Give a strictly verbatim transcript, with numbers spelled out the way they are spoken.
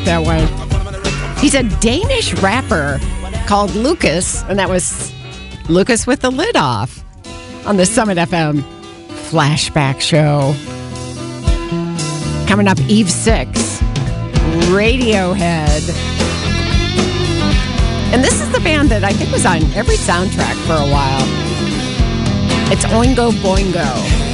that one. He's a Danish rapper called Lucas, and that was Lucas with the lid off on the Summit F M Flashback Show. Coming up, Eve six, Radiohead. And this is the band that I think was on every soundtrack for a while. It's Oingo Boingo.